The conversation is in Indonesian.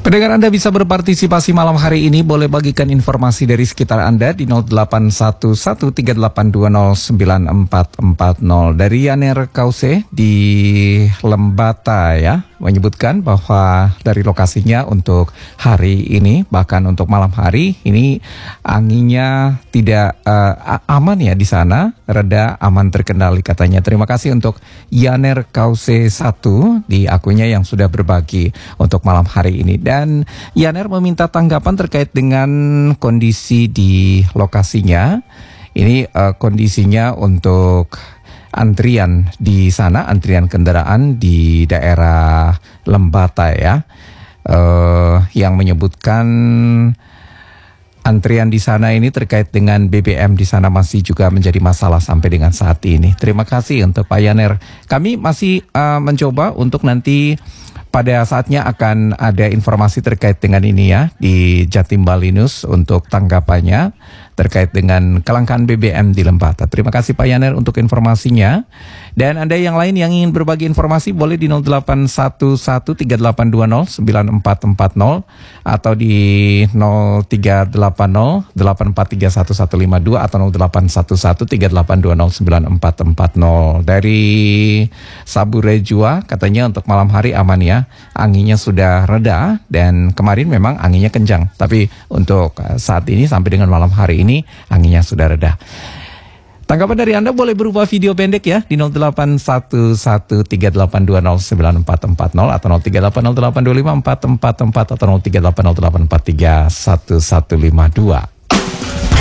Pendengar Anda bisa berpartisipasi malam hari ini, boleh bagikan informasi dari sekitar Anda di 081138209440. Dari Yaner Kause di Lembata ya, menyebutkan bahwa dari lokasinya untuk hari ini, bahkan untuk malam hari ini anginnya tidak aman ya di sana, reda, aman, terkendali katanya. Terima kasih untuk Yaner Kause 1 di akunnya yang sudah berbagi untuk malam hari ini. Dan Yaner meminta tanggapan terkait dengan kondisi di lokasinya. Ini kondisinya untuk antrian di sana, antrian kendaraan di daerah Lembata ya, yang menyebutkan antrian di sana ini terkait dengan BBM di sana masih juga menjadi masalah sampai dengan saat ini. Terima kasih untuk Pak Yaner. Kami masih mencoba untuk nanti pada saatnya akan ada informasi terkait dengan ini ya di Jatim Bali News untuk tanggapannya terkait dengan kelangkaan BBM di Lembata. Terima kasih Pak Yaner untuk informasinya. Dan Anda yang lain yang ingin berbagi informasi boleh di 081138209440 atau di 038084315152 atau 081138209440. Dari Sabure Jua katanya untuk malam hari aman ya. Anginnya sudah reda dan kemarin memang anginnya kencang. Tapi untuk saat ini sampai dengan malam hari ini anginnya sudah reda. Tanggapan dari Anda boleh berupa video pendek ya di 081138209440 atau 0380825444 atau 038084315152.